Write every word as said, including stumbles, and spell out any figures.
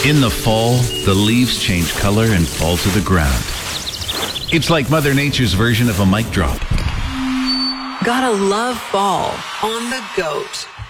In the fall, the leaves change color and fall to the ground. It's like Mother Nature's version of a mic drop. Gotta love fall on the GOAT.